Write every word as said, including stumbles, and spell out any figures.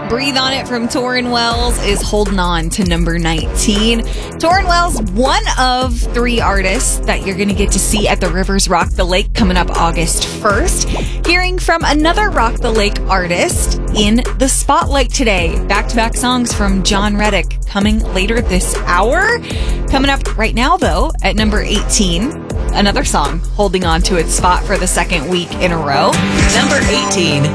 Breathe On It from Torrin Wells is holding on to number nineteen. Torrin Wells, one of three artists that you're going to get to see at the Rivers Rock the Lake coming up August first. Hearing from another Rock the Lake artist in the spotlight today. Back-to-back songs from John Reddick coming later this hour. Coming up right now, though, at number eighteen, another song holding on to its spot for the second week in a row. Number eighteen.